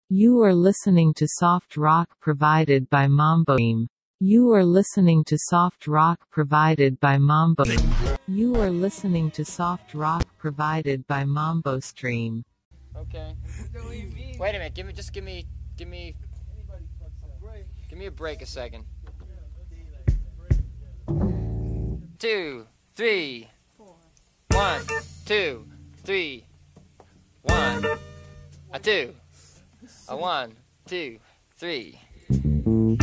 You are listening to soft rock provided by Mambo Stream. You are listening to soft rock provided by Mambo. You are listening to soft rock provided by Mambo Stream. Okay. Wait a minute. Give me a break a second. 2, 3. 1, 2, 3. 1, a 2, a 1, 2, 3.